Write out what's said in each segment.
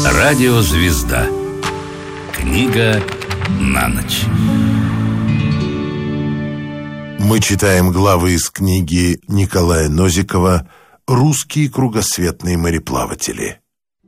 Радиозвезда. Книга на ночь. Мы читаем главы из книги Николая Нозикова «Русские кругосветные мореплаватели».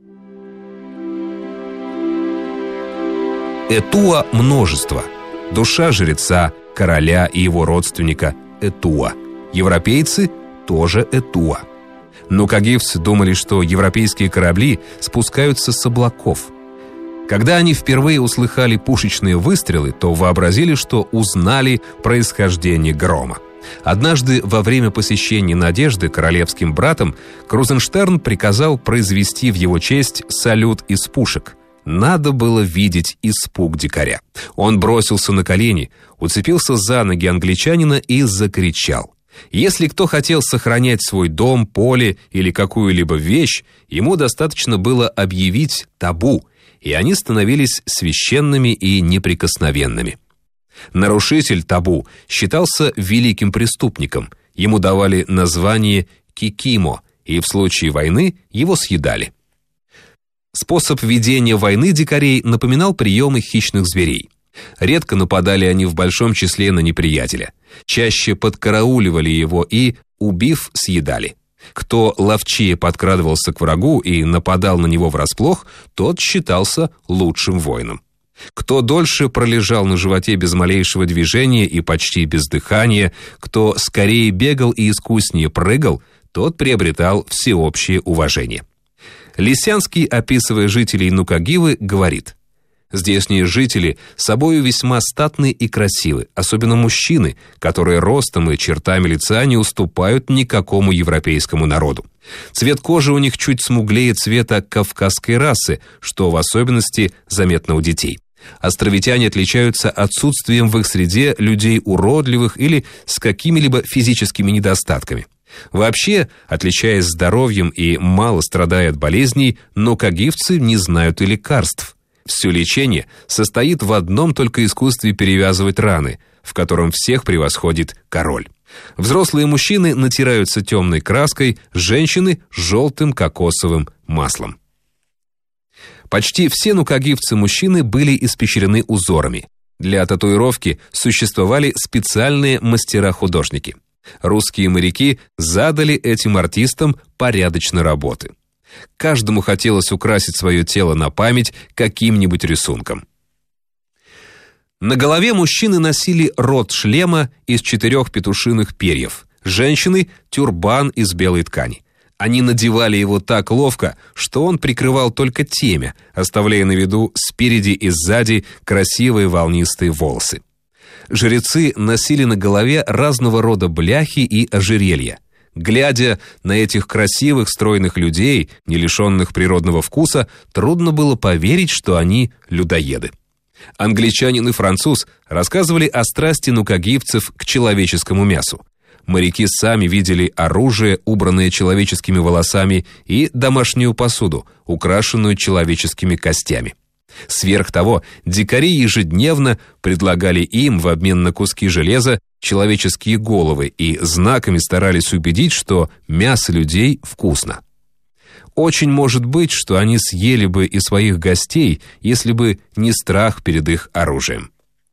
Этуа множество. Душа жреца, короля и его родственника Этуа. Европейцы тоже Этуа. Нукагивцы думали, что европейские корабли спускаются с облаков. Когда они впервые услыхали пушечные выстрелы, то вообразили, что узнали происхождение грома. Однажды во время посещения Надежды королевским братом Крузенштерн приказал произвести в его честь салют из пушек. Надо было видеть испуг дикаря. Он бросился на колени, уцепился за ноги англичанина и закричал. Если кто хотел сохранять свой дом, поле или какую-либо вещь, ему достаточно было объявить табу, и они становились священными и неприкосновенными. Нарушитель табу считался великим преступником, ему давали название кикимо, и в случае войны его съедали. Способ ведения войны дикарей напоминал приемы хищных зверей. Редко нападали они в большом числе на неприятеля. Чаще подкарауливали его и, убив, съедали. Кто ловчее подкрадывался к врагу и нападал на него врасплох, тот считался лучшим воином. Кто дольше пролежал на животе без малейшего движения и почти без дыхания, кто скорее бегал и искуснее прыгал, тот приобретал всеобщее уважение. Лисянский, описывая жителей Нукагивы, говорит: «Здешние жители собою весьма статны и красивы, особенно мужчины, которые ростом и чертами лица не уступают никакому европейскому народу. Цвет кожи у них чуть смуглее цвета кавказской расы, что в особенности заметно у детей. Островитяне отличаются отсутствием в их среде людей уродливых или с какими-либо физическими недостатками. Вообще, отличаясь здоровьем и мало страдая от болезней, нукагивцы не знают и лекарств. Все лечение состоит в одном только искусстве перевязывать раны, в котором всех превосходит король. Взрослые мужчины натираются темной краской, женщины – желтым кокосовым маслом». Почти все нукагивцы-мужчины были испещрены узорами. Для татуировки существовали специальные мастера-художники. Русские моряки задали этим артистам порядочно работы. Каждому хотелось украсить свое тело на память каким-нибудь рисунком. На голове мужчины носили рот шлема из 4 петушиных перьев, женщины – тюрбан из белой ткани. Они надевали его так ловко, что он прикрывал только темя, оставляя на виду спереди и сзади красивые волнистые волосы. Жрецы носили на голове разного рода бляхи и ожерелья. Глядя на этих красивых, стройных людей, не лишенных природного вкуса, трудно было поверить, что они людоеды. Англичанин и француз рассказывали о страсти нукагивцев к человеческому мясу. Моряки сами видели оружие, убранное человеческими волосами, и домашнюю посуду, украшенную человеческими костями. Сверх того, дикари ежедневно предлагали им в обмен на куски железа человеческие головы и знаками старались убедить, что мясо людей вкусно. Очень может быть, что они съели бы и своих гостей, если бы не страх перед их оружием.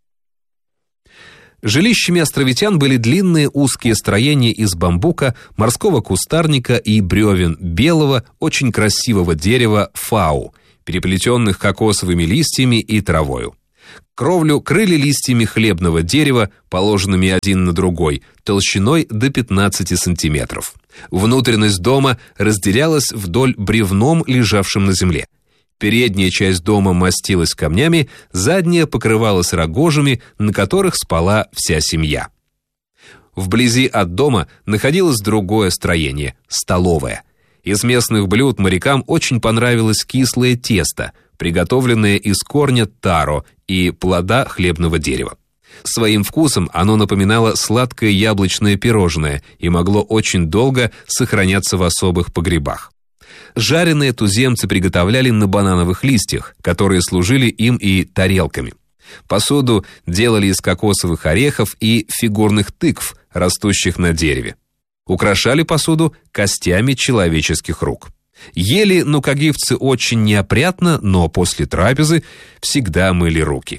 Жилищами островитян были длинные узкие строения из бамбука, морского кустарника и бревен белого, очень красивого дерева фау, переплетенных кокосовыми листьями и травою. Кровлю крыли листьями хлебного дерева, положенными один на другой, толщиной до 15 сантиметров. Внутренность дома разделялась вдоль бревном, лежавшим на земле. Передняя часть дома мастилась камнями, задняя покрывалась рогожами, на которых спала вся семья. Вблизи от дома находилось другое строение – столовая. Из местных блюд морякам очень понравилось кислое тесто, приготовленное из корня таро и плода хлебного дерева. Своим вкусом оно напоминало сладкое яблочное пирожное и могло очень долго сохраняться в особых погребах. Жареные туземцы приготовляли на банановых листьях, которые служили им и тарелками. Посуду делали из кокосовых орехов и фигурных тыкв, растущих на дереве. Украшали посуду костями человеческих рук. Ели нукагивцы очень неопрятно, но после трапезы всегда мыли руки.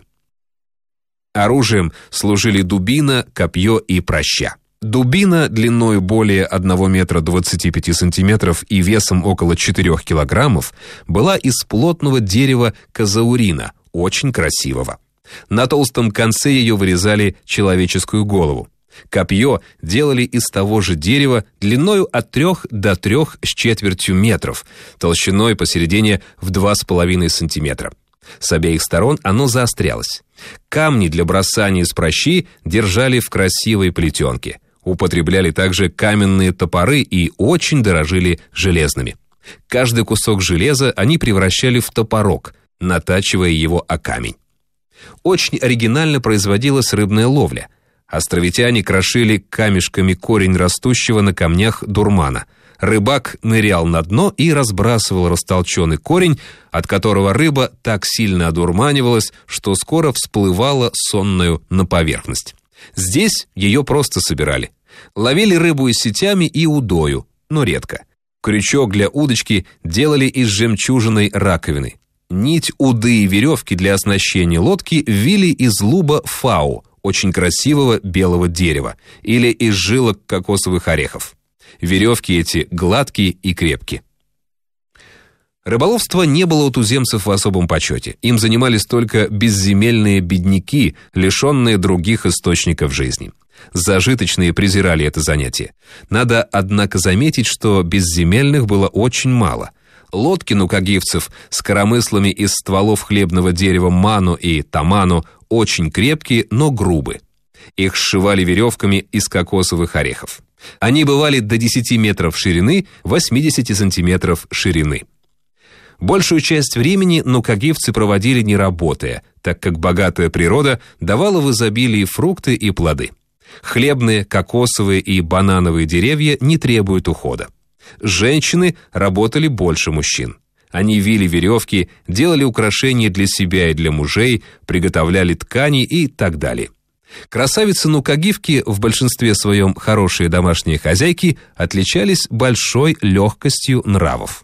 Оружием служили дубина, копье и праща. Дубина длиной более 1 метра 25 сантиметров и весом около 4 килограммов была из плотного дерева казаурина, очень красивого. На толстом конце ее вырезали человеческую голову. Копье делали из того же дерева длиною от 3 до 3,25 метров, толщиной посередине в 2,5 сантиметра. С обеих сторон оно заострялось. Камни для бросания из пращи держали в красивой плетенке. Употребляли также каменные топоры и очень дорожили железными. Каждый кусок железа они превращали в топорок, натачивая его о камень. Очень оригинально производилась рыбная ловля. Островитяне крошили камешками корень растущего на камнях дурмана. Рыбак нырял на дно и разбрасывал растолченный корень, от которого рыба так сильно одурманивалась, что скоро всплывала сонною на поверхность. Здесь ее просто собирали. Ловили рыбу и сетями, и удою, но редко. Крючок для удочки делали из жемчужиной раковины. Нить уды и веревки для оснащения лодки вили из луба фау, очень красивого белого дерева, или из жилок кокосовых орехов. Веревки эти гладкие и крепкие. Рыболовство не было у туземцев в особом почете. Им занимались только безземельные бедняки, лишенные других источников жизни. Зажиточные презирали это занятие. Надо, однако, заметить, что безземельных было очень мало. Лодки нукагивцев с коромыслами из стволов хлебного дерева ману и таману очень крепкие, но грубы. Их сшивали веревками из кокосовых орехов. Они бывали до 10 метров ширины, 80 сантиметров ширины. Большую часть времени нукагивцы проводили не работая, так как богатая природа давала в изобилии фрукты и плоды. Хлебные, кокосовые и банановые деревья не требуют ухода. Женщины работали больше мужчин. Они вили веревки, делали украшения для себя и для мужей, приготовляли ткани и так далее. Красавицы-нукагивки, в большинстве своем хорошие домашние хозяйки, отличались большой легкостью нравов.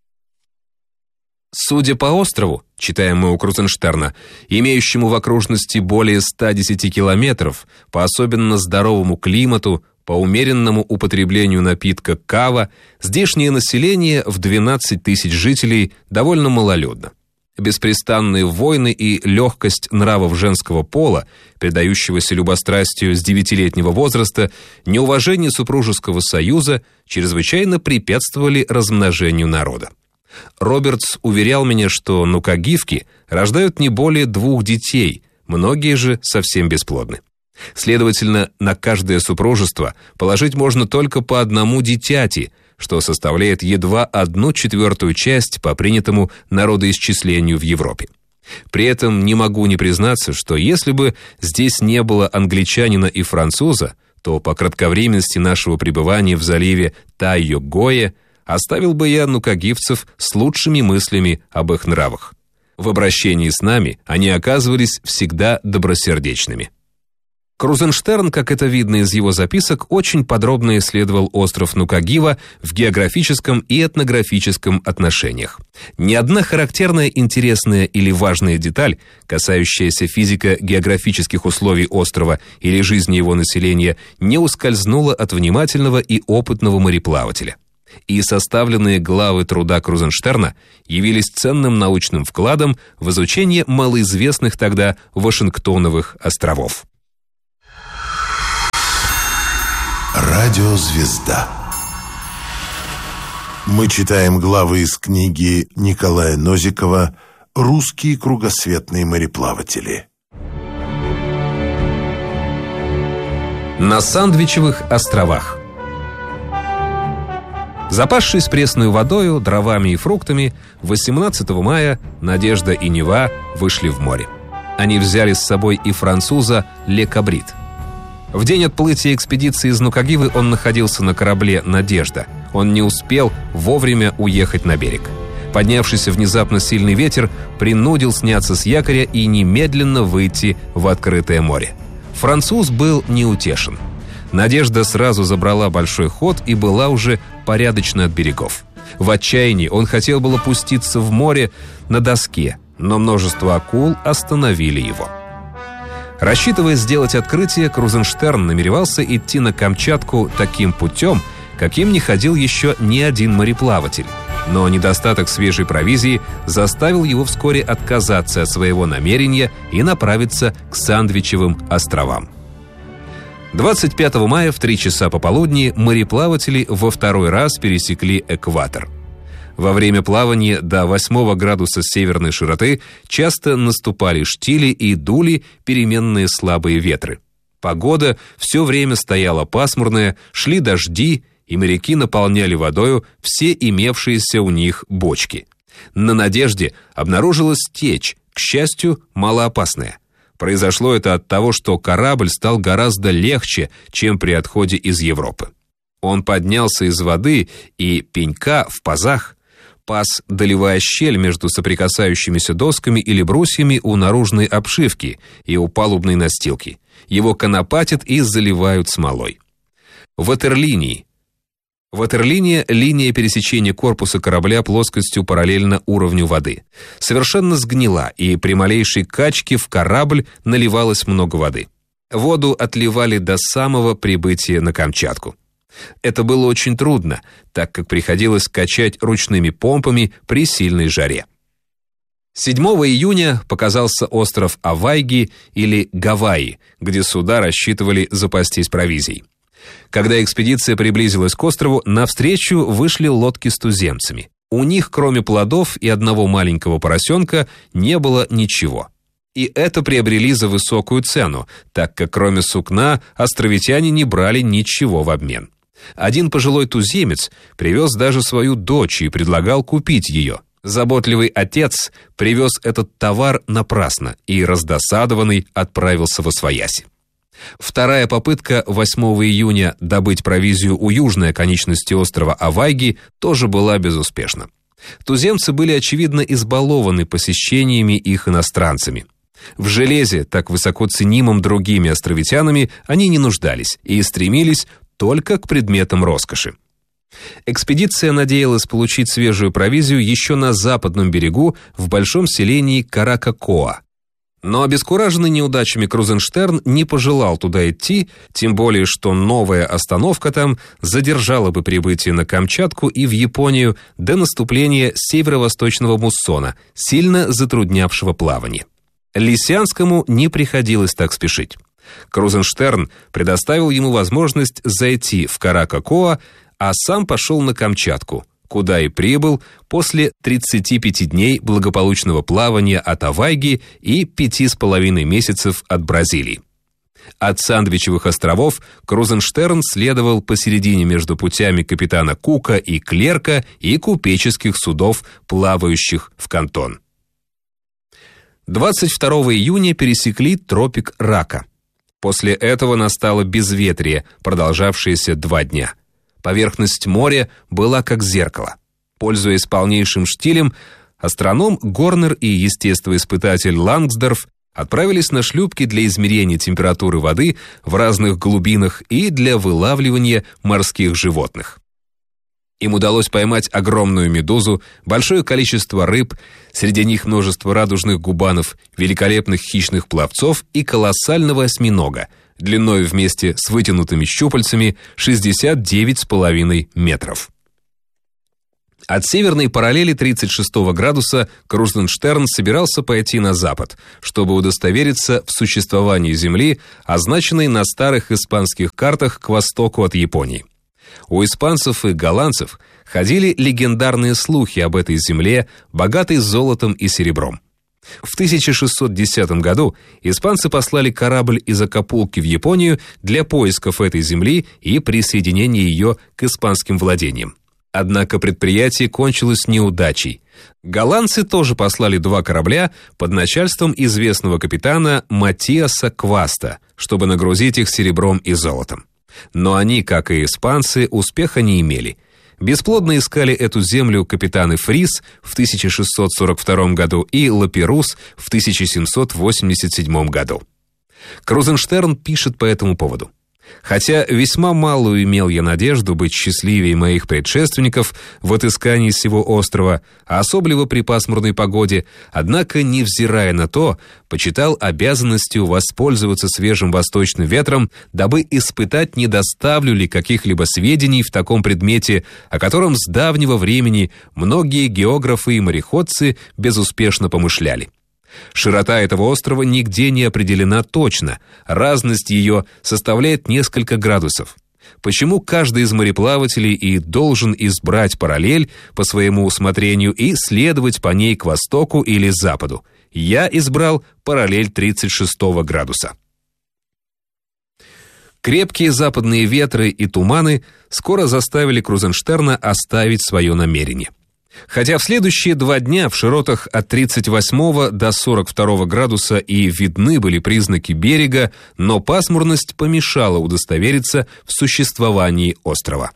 Судя по острову, читаем мы у Крузенштерна, имеющему в окружности более 110 километров, по особенно здоровому климату, по умеренному употреблению напитка кава, здешнее население в 12 тысяч жителей довольно малолюдно. Беспрестанные войны и легкость нравов женского пола, предающегося любострастию с 9-летнего возраста, неуважение супружеского союза чрезвычайно препятствовали размножению народа. Робертс уверял меня, что нукагивки рождают не более 2 детей, многие же совсем бесплодны. Следовательно, на каждое супружество положить можно только по 1 дитяти, что составляет едва 1/4 часть по принятому народоисчислению в Европе. При этом не могу не признаться, что если бы здесь не было англичанина и француза, то по кратковременности нашего пребывания в заливе Тайо-Гое оставил бы я нукагивцев с лучшими мыслями об их нравах. В обращении с нами они оказывались всегда добросердечными. Крузенштерн, как это видно из его записок, очень подробно исследовал остров Нукагива в географическом и этнографическом отношениях. Ни одна характерная, интересная или важная деталь, касающаяся физико-географических условий острова или жизни его населения, не ускользнула от внимательного и опытного мореплавателя. И составленные главы труда Крузенштерна явились ценным научным вкладом в изучение малоизвестных тогда Вашингтоновых островов. Радиозвезда. Мы читаем главы из книги Николая Нозикова «Русские кругосветные мореплаватели». На Сандвичевых островах. Запасшись пресной водою, дровами и фруктами, 18 мая Надежда и Нева вышли в море. Они взяли с собой и француза Ле Кабрит. В день отплытия экспедиции из Нукагивы он находился на корабле «Надежда». Он не успел вовремя уехать на берег. Поднявшийся внезапно сильный ветер принудил сняться с якоря и немедленно выйти в открытое море. Француз был неутешен. «Надежда» сразу забрала большой ход и была уже порядочно от берегов. В отчаянии он хотел было пуститься в море на доске, но множество акул остановили его. Рассчитывая сделать открытие, Крузенштерн намеревался идти на Камчатку таким путем, каким не ходил еще ни один мореплаватель. Но недостаток свежей провизии заставил его вскоре отказаться от своего намерения и направиться к Сандвичевым островам. 25 мая в 3 часа пополудни мореплаватели во второй раз пересекли экватор. Во время плавания до 8 градуса северной широты часто наступали штили и дули переменные слабые ветры. Погода все время стояла пасмурная, шли дожди, и моряки наполняли водою все имевшиеся у них бочки. На «Надежде» обнаружилась течь, к счастью, малоопасная. Произошло это от того, что корабль стал гораздо легче, чем при отходе из Европы. Он поднялся из воды, и пенька в пазах, паз долевая щель между соприкасающимися досками или брусьями у наружной обшивки и у палубной настилки. Его конопатят и заливают смолой. Ватерлиния – линия пересечения корпуса корабля плоскостью параллельно уровню воды. Совершенно сгнила, и при малейшей качке в корабль наливалось много воды. Воду отливали до самого прибытия на Камчатку. Это было очень трудно, так как приходилось качать ручными помпами при сильной жаре. 7 июня показался остров Авайги или Гавайи, где суда рассчитывали запастись провизией. Когда экспедиция приблизилась к острову, навстречу вышли лодки с туземцами. У них, кроме плодов и одного маленького поросенка, не было ничего. И это приобрели за высокую цену, так как кроме сукна островитяне не брали ничего в обмен. Один пожилой туземец привез даже свою дочь и предлагал купить ее. Заботливый отец привез этот товар напрасно и, раздосадованный, отправился восвояси. Вторая попытка 8 июня добыть провизию у южной оконечности острова Авайги тоже была безуспешна. Туземцы были, очевидно, избалованы посещениями их иностранцами. В железе, так высоко ценимом другими островитянами, они не нуждались и стремились только к предметам роскоши. Экспедиция надеялась получить свежую провизию еще на западном берегу в большом селении Каракакоа. Но обескураженный неудачами Крузенштерн не пожелал туда идти, тем более что новая остановка там задержала бы прибытие на Камчатку и в Японию до наступления северо-восточного муссона, сильно затруднявшего плавание. Лисянскому не приходилось так спешить. Крузенштерн предоставил ему возможность зайти в Каракакоа, а сам пошел на Камчатку, куда и прибыл после 35 дней благополучного плавания от Авайги и 5,5 месяцев от Бразилии. От Сандвичевых островов Крузенштерн следовал посередине между путями капитана Кука и Клерка и купеческих судов, плавающих в Кантон. 22 июня пересекли тропик Рака. После этого настало безветрие, продолжавшееся 2 дня. Поверхность моря была как зеркало. Пользуясь полнейшим штилем, астроном Горнер и естествоиспытатель Лангсдорф отправились на шлюпки для измерения температуры воды в разных глубинах и для вылавливания морских животных. Им удалось поймать огромную медузу, большое количество рыб, среди них множество радужных губанов, великолепных хищных пловцов и колоссального осьминога, длиной вместе с вытянутыми щупальцами 69,5 метров. От северной параллели 36 градуса Крузенштерн собирался пойти на запад, чтобы удостовериться в существовании Земли, означенной на старых испанских картах к востоку от Японии. У испанцев и голландцев ходили легендарные слухи об этой земле, богатой золотом и серебром. В 1610 году испанцы послали корабль из Акапулки в Японию для поисков этой земли и присоединения ее к испанским владениям. Однако предприятие кончилось неудачей. Голландцы тоже послали 2 корабля под начальством известного капитана Матиаса Кваста, чтобы нагрузить их серебром и золотом. Но они, как и испанцы, успеха не имели. Бесплодно искали эту землю капитаны Фрис в 1642 году и Лаперус в 1787 году. Крузенштерн пишет по этому поводу. Хотя весьма малую имел я надежду быть счастливее моих предшественников в отыскании сего острова, а особливо при пасмурной погоде, однако, невзирая на то, почитал обязанностью воспользоваться свежим восточным ветром, дабы испытать, не доставлю ли каких-либо сведений в таком предмете, о котором с давнего времени многие географы и мореходцы безуспешно помышляли. Широта этого острова нигде не определена точно, разность ее составляет несколько градусов. Почему каждый из мореплавателей и должен избрать параллель по своему усмотрению и следовать по ней к востоку или западу? Я избрал параллель 36 градуса. Крепкие западные ветры и туманы скоро заставили Крузенштерна оставить свое намерение. Хотя в следующие 2 дня в широтах от 38 до 42 градуса и видны были признаки берега, но пасмурность помешала удостовериться в существовании острова.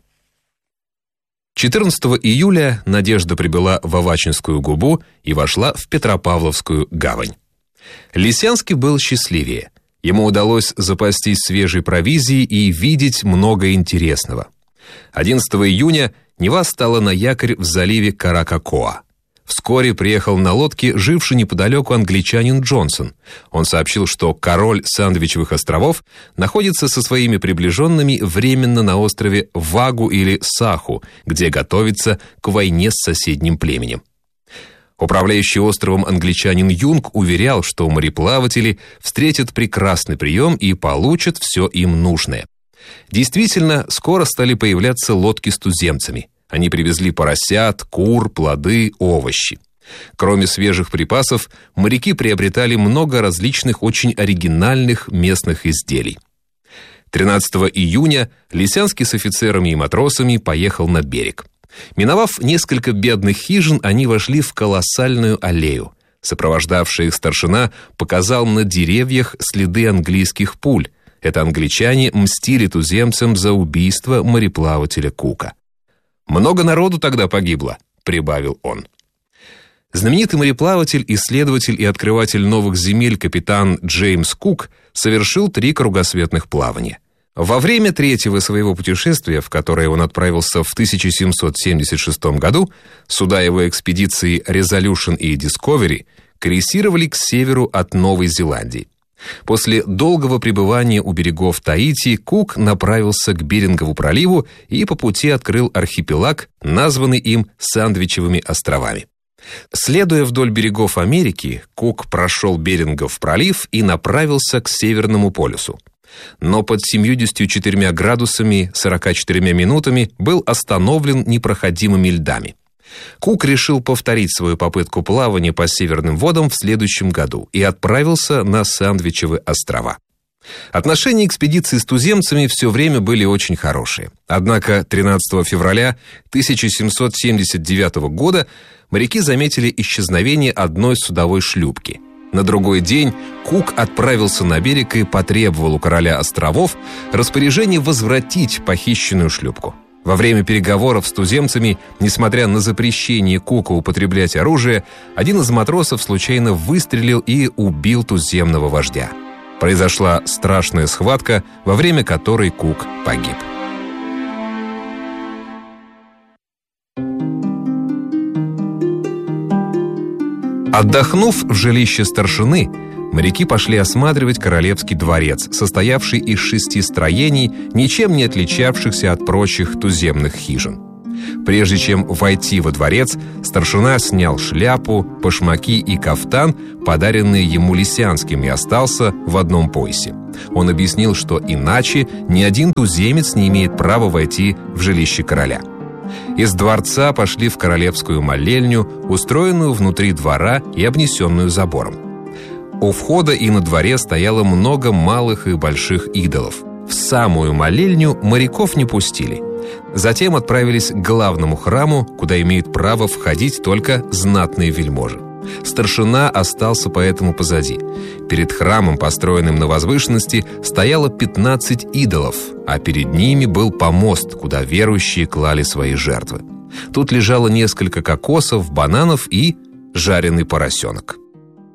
14 июля Надежда прибыла в Авачинскую губу и вошла в Петропавловскую гавань. Лисянский был счастливее. Ему удалось запастись свежей провизией и видеть много интересного. 11 июня Нева стала на якорь в заливе Каракакоа. Вскоре приехал на лодке живший неподалеку англичанин Джонсон. Он сообщил, что король Сандвичевых островов находится со своими приближенными временно на острове Вагу или Саху, где готовится к войне с соседним племенем. Управляющий островом англичанин Юнг уверял, что мореплаватели встретят прекрасный прием и получат все им нужное. Действительно, скоро стали появляться лодки с туземцами. Они привезли поросят, кур, плоды, овощи. Кроме свежих припасов, моряки приобретали много различных очень оригинальных местных изделий. 13 июня Лисянский с офицерами и матросами поехал на берег. Миновав несколько бедных хижин, они вошли в колоссальную аллею. Сопровождавший их старшина показал на деревьях следы английских пуль. Это англичане мстили туземцам за убийство мореплавателя Кука. «Много народу тогда погибло», — прибавил он. Знаменитый мореплаватель, исследователь и открыватель новых земель капитан Джеймс Кук совершил 3 кругосветных плавания. Во время 3-го своего путешествия, в которое он отправился в 1776 году, суда его экспедиции Resolution и Discovery крейсировали к северу от Новой Зеландии. После долгого пребывания у берегов Таити Кук направился к Берингову проливу и по пути открыл архипелаг, названный им Сандвичевыми островами. Следуя вдоль берегов Америки, Кук прошел Берингов пролив и направился к Северному полюсу. Но под 74 градусами 44 минутами был остановлен непроходимыми льдами. Кук решил повторить свою попытку плавания по северным водам в следующем году и отправился на Сандвичевы острова. Отношения экспедиции с туземцами все время были очень хорошие. Однако 13 февраля 1779 года моряки заметили исчезновение одной судовой шлюпки. На другой день Кук отправился на берег и потребовал у короля островов распоряжение возвратить похищенную шлюпку. Во время переговоров с туземцами, несмотря на запрещение Кука употреблять оружие, один из матросов случайно выстрелил и убил туземного вождя. Произошла страшная схватка, во время которой Кук погиб. Отдохнув в жилище старшины, моряки пошли осматривать королевский дворец, состоявший из 6 строений, ничем не отличавшихся от прочих туземных хижин. Прежде чем войти во дворец, старшина снял шляпу, башмаки и кафтан, подаренные ему Лисянским, и остался в одном поясе. Он объяснил, что иначе ни один туземец не имеет права войти в жилище короля. Из дворца пошли в королевскую молельню, устроенную внутри двора и обнесенную забором. У входа и на дворе стояло много малых и больших идолов. В самую молельню моряков не пустили. Затем отправились к главному храму, куда имеют право входить только знатные вельможи. Старшина остался поэтому позади. Перед храмом, построенным на возвышенности, стояло 15 идолов, а перед ними был помост, куда верующие клали свои жертвы. Тут лежало несколько кокосов, бананов и жареный поросенок.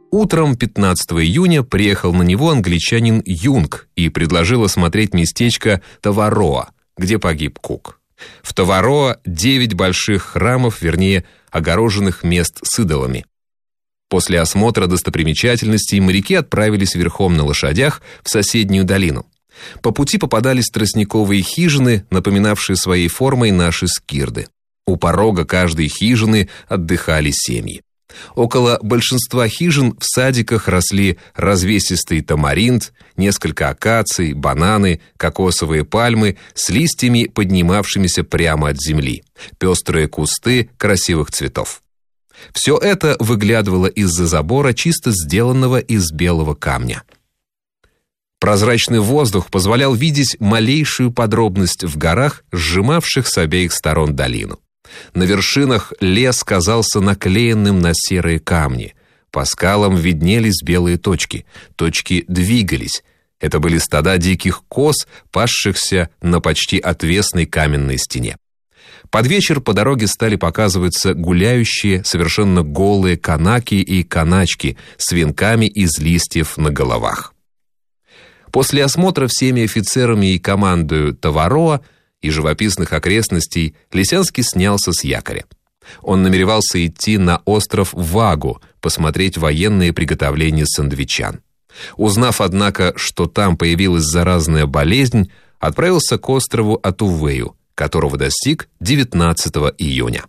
Утром 15 июня приехал на него англичанин Юнг и предложил осмотреть местечко Тавароа, где погиб Кук. В Тавароа 9 больших храмов, вернее, огороженных мест с идолами. После осмотра достопримечательностей моряки отправились верхом на лошадях в соседнюю долину. По пути попадались тростниковые хижины, напоминавшие своей формой наши скирды. У порога каждой хижины отдыхали семьи. Около большинства хижин в садиках росли развесистый тамаринд, несколько акаций, бананы, кокосовые пальмы с листьями, поднимавшимися прямо от земли, пестрые кусты красивых цветов. Все это выглядывало из-за забора, чисто сделанного из белого камня. Прозрачный воздух позволял видеть малейшую подробность в горах, сжимавших с обеих сторон долину. На вершинах лес казался наклеенным на серые камни. По скалам виднелись белые точки. Точки двигались. Это были стада диких коз, пасшихся на почти отвесной каменной стене. Под вечер по дороге стали показываться гуляющие, совершенно голые канаки и каначки с венками из листьев на головах. После осмотра всеми офицерами и командою Тавароа и живописных окрестностей Лисянский снялся с якоря. Он намеревался идти на остров Вагу, посмотреть военные приготовления сандвичан. Узнав, однако, что там появилась заразная болезнь, отправился к острову Атувею, которого достиг 19 июня.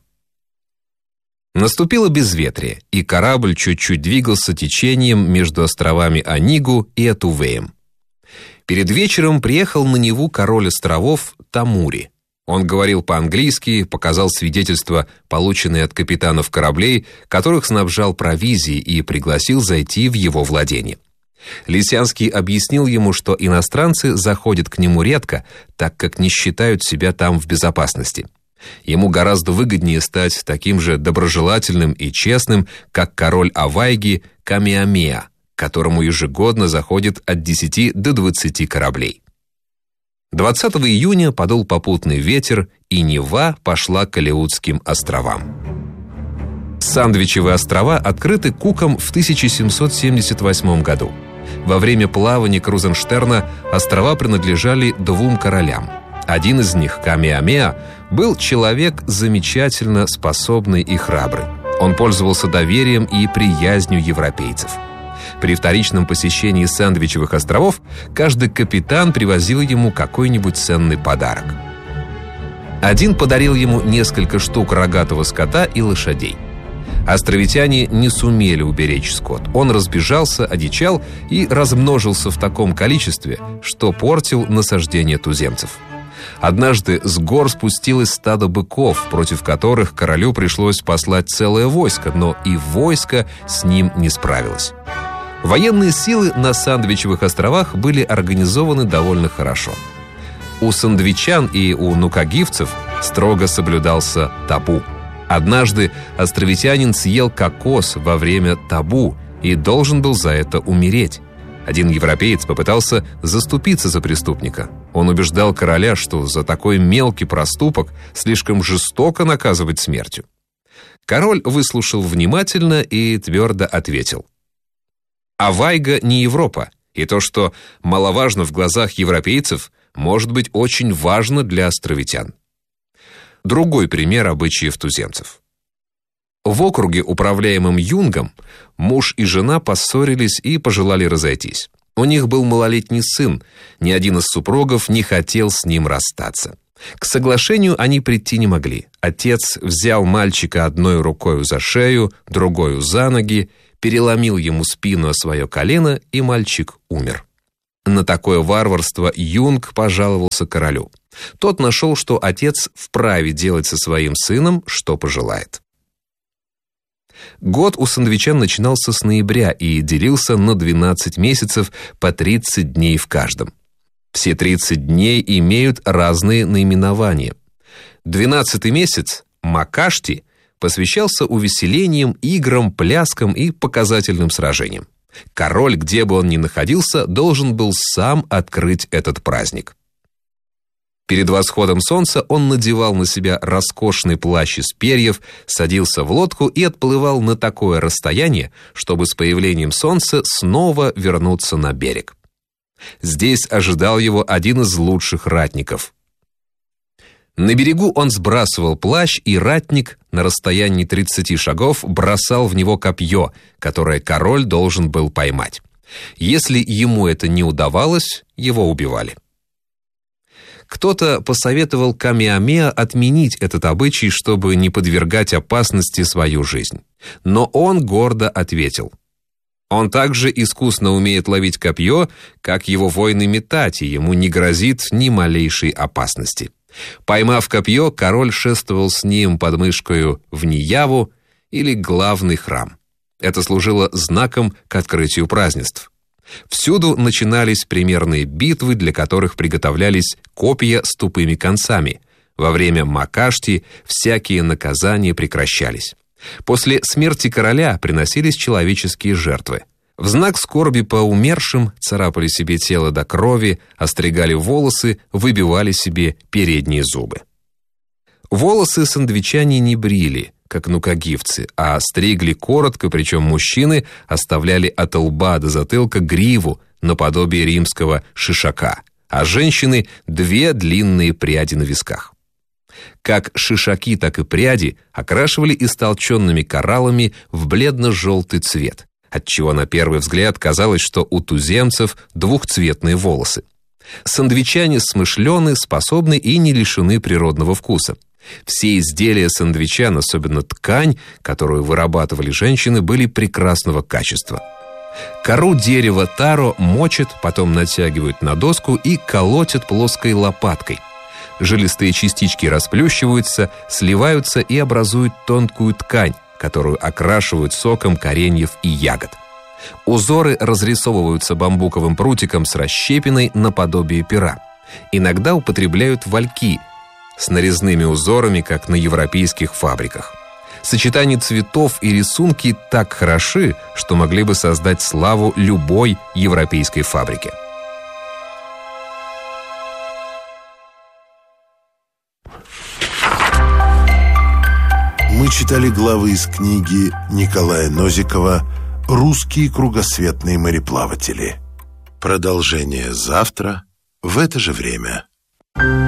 Наступило безветрие, и корабль чуть-чуть двигался течением между островами Анигу и Атувеем. Перед вечером приехал на Неву король островов Тамури. Он говорил по-английски, показал свидетельства, полученные от капитанов кораблей, которых снабжал провизией, и пригласил зайти в его владение. Лисянский объяснил ему, что иностранцы заходят к нему редко, так как не считают себя там в безопасности. Ему гораздо выгоднее стать таким же доброжелательным и честным, как король Авайги Камеамеа, к которому ежегодно заходит от 10 до 20 кораблей. 20 июня подул попутный ветер, и Нева пошла к Алеутским островам. Сандвичевые острова открыты Куком в 1778 году. Во время плавания Крузенштерна острова принадлежали 2 королям. Один из них, Камеамеа, был человек замечательно способный и храбрый. Он пользовался доверием и приязнью европейцев. При вторичном посещении Сандвичевых островов каждый капитан привозил ему какой-нибудь ценный подарок. Один подарил ему несколько штук рогатого скота и лошадей. Островитяне не сумели уберечь скот. Он разбежался, одичал и размножился в таком количестве, что портил насаждение туземцев. Однажды с гор спустилось стадо быков, против которых королю пришлось послать целое войско, но и войско с ним не справилось. Военные силы на Сандвичевых островах были организованы довольно хорошо. У сандвичан и у нукагивцев строго соблюдался табу. Однажды островитянин съел кокос во время табу и должен был за это умереть. Один европеец попытался заступиться за преступника. Он убеждал короля, что за такой мелкий проступок слишком жестоко наказывать смертью. Король выслушал внимательно и твердо ответил: «Авайга не Европа, и то, что маловажно в глазах европейцев, может быть очень важно для островитян». Другой пример обычаев туземцев. В округе, управляемом Юнгом, муж и жена поссорились и пожелали разойтись. У них был малолетний сын, ни один из супругов не хотел с ним расстаться. К соглашению они прийти не могли. Отец взял мальчика одной рукой за шею, другой за ноги, переломил ему спину о свое колено, и мальчик умер. На такое варварство Юнг пожаловался королю. Тот нашел, что отец вправе делать со своим сыном, что пожелает. Год у сандвичан начинался с ноября и делился на 12 месяцев по 30 дней в каждом. Все 30 дней имеют разные наименования. 12-й месяц, Макашти, посвящался увеселениям, играм, пляскам и показательным сражениям. Король, где бы он ни находился, должен был сам открыть этот праздник. Перед восходом солнца он надевал на себя роскошный плащ из перьев, садился в лодку и отплывал на такое расстояние, чтобы с появлением солнца снова вернуться на берег. Здесь ожидал его один из лучших ратников. На берегу он сбрасывал плащ, и ратник на расстоянии 30 шагов бросал в него копье, которое король должен был поймать. Если ему это не удавалось, его убивали. Кто-то посоветовал Камеамеа отменить этот обычай, чтобы не подвергать опасности свою жизнь. Но он гордо ответил: он также искусно умеет ловить копье, как его воины метать, и ему не грозит ни малейшей опасности. Поймав копье, король шествовал с ним под мышкою в Нияву, или главный храм. Это служило знаком к открытию празднеств. Всюду начинались примерные битвы, для которых приготовлялись копья с тупыми концами. Во время Макашти всякие наказания прекращались. После смерти короля приносились человеческие жертвы. В знак скорби по умершим царапали себе тело до крови, остригали волосы, выбивали себе передние зубы. Волосы сандвичане не брили, как нукагивцы, а стригли коротко, причем мужчины оставляли от лба до затылка гриву наподобие римского шишака, а женщины — 2 длинные пряди на висках. Как шишаки, так и пряди окрашивали истолченными кораллами в бледно-желтый цвет, отчего на первый взгляд казалось, что у туземцев двухцветные волосы. Сандвичане смышлены, способны и не лишены природного вкуса. Все изделия сандвичан, особенно ткань, которую вырабатывали женщины, были прекрасного качества. Кору дерева таро мочат, потом натягивают на доску и колотят плоской лопаткой. Жилистые частички расплющиваются, сливаются и образуют тонкую ткань, которую окрашивают соком кореньев и ягод. Узоры разрисовываются бамбуковым прутиком с расщепиной наподобие пера. Иногда употребляют вальки с нарезными узорами, как на европейских фабриках. Сочетание цветов и рисунки так хороши, что могли бы создать славу любой европейской фабрики. Мы читали главы из книги Николая Нозикова «Русские кругосветные мореплаватели». Продолжение завтра в это же время.